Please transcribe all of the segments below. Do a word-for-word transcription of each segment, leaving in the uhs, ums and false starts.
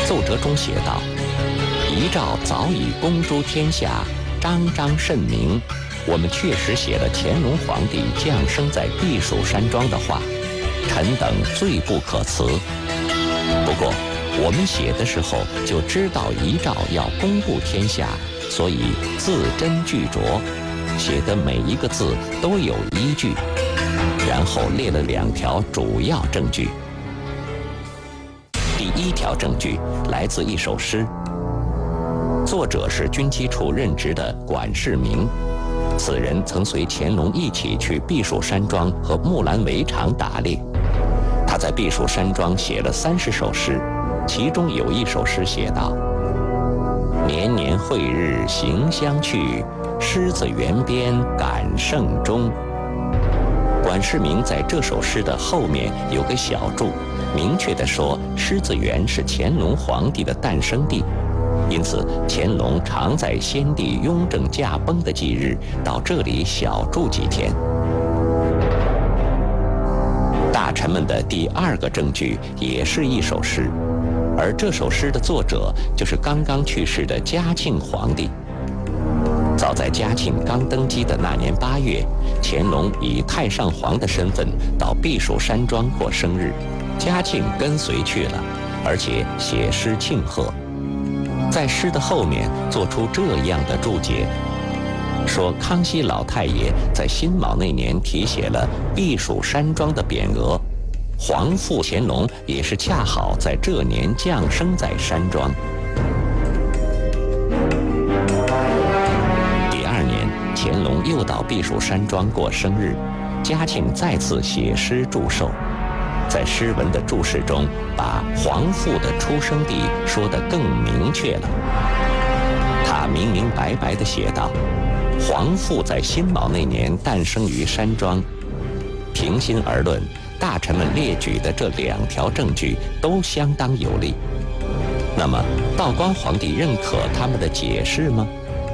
奏折中写道：“遗诏早已公诸天下，彰彰甚明。我们确实写了乾隆皇帝降生在避暑山庄的话，臣等罪不可辞。不过我们写的时候就知道遗诏要公布天下，所以字斟句酌，写的每一个字都有依据。”然后列了两条主要证据。第一条证据来自一首诗，作者是军机处任职的管世明。此人曾随乾隆一起去避暑山庄和木兰围场打猎。他在避暑山庄写了三十首诗，其中有一首诗写道：“年年会日行相去，狮子园边感圣中。”管世明在这首诗的后面有个小注，明确地说狮子园是乾隆皇帝的诞生地，因此乾隆常在先帝雍正驾崩的忌日到这里小住几天。大臣们的第二个证据也是一首诗，而这首诗的作者就是刚刚去世的嘉庆皇帝。早在嘉庆刚登基的那年八月，乾隆以太上皇的身份到避暑山庄过生日，嘉庆跟随去了，而且写诗庆贺。在诗的后面做出这样的注解，说康熙老太爷在辛卯那年题写了避暑山庄的匾额，皇父乾隆也是恰好在这年降生在山庄。乾隆又到避暑山庄过生日，嘉庆再次写诗祝寿，在诗文的注释中把皇父的出生地说得更明确了。他明明白白地写道：“皇父在辛卯那年诞生于山庄。”平心而论，大臣们列举的这两条证据都相当有力。那么，道光皇帝认可他们的解释吗？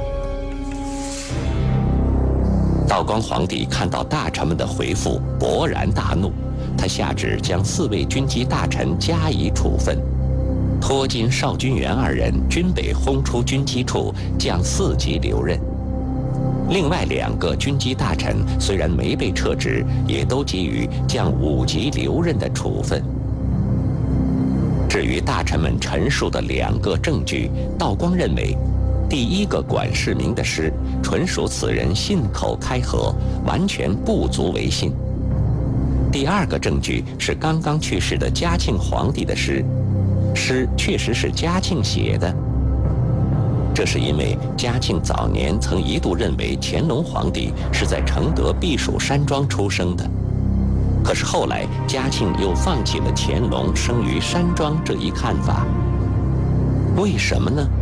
道光皇帝看到大臣们的回复，勃然大怒，他下旨将四位军机大臣加以处分，托金、邵君元二人均被轰出军机处，降四级留任。另外两个军机大臣虽然没被撤职，也都给予降五级留任的处分。至于大臣们陈述的两个证据，道光认为，第一个管世明的诗纯属此人信口开河，完全不足为信。第二个证据是刚刚去世的嘉庆皇帝的诗，诗确实是嘉庆写的。这是因为嘉庆早年曾一度认为乾隆皇帝是在承德避暑山庄出生的，可是后来嘉庆又放弃了乾隆生于山庄这一看法。为什么呢？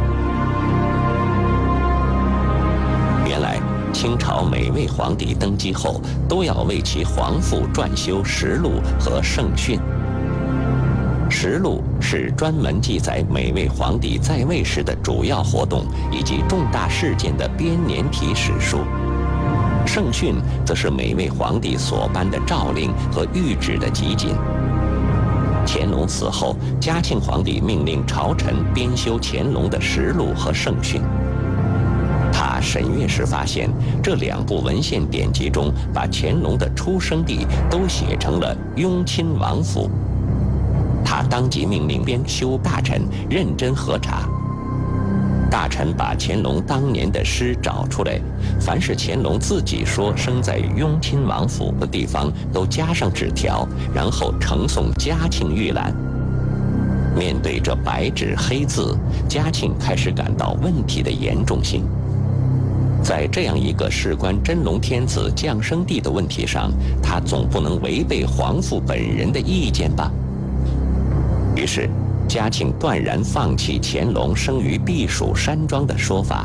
原来清朝每位皇帝登基后都要为其皇父撰修实录和圣训。实录是专门记载每位皇帝在位时的主要活动以及重大事件的编年体史书，圣训则是每位皇帝所颁的诏令和谕旨的集锦。乾隆死后，嘉庆皇帝命令朝臣编修乾隆的实录和圣训。他审阅时发现，这两部文献典籍中把乾隆的出生地都写成了雍亲王府。他当即命令编修大臣认真核查。大臣把乾隆当年的诗找出来，凡是乾隆自己说生在雍亲王府的地方，都加上纸条，然后呈送嘉庆预览。面对这白纸黑字，嘉庆开始感到问题的严重性。在这样一个事关真龙天子降生地的问题上，他总不能违背皇父本人的意见吧？于是，嘉庆断然放弃乾隆生于避暑山庄的说法。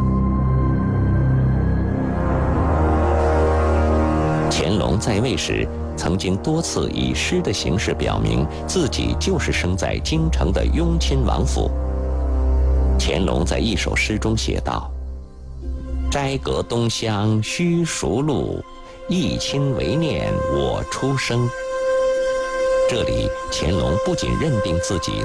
乾隆在位时，曾经多次以诗的形式表明自己就是生在京城的雍亲王府。乾隆在一首诗中写道：“斋阁东厢须熟路，一亲为念我出生。”这里，乾隆不仅认定自己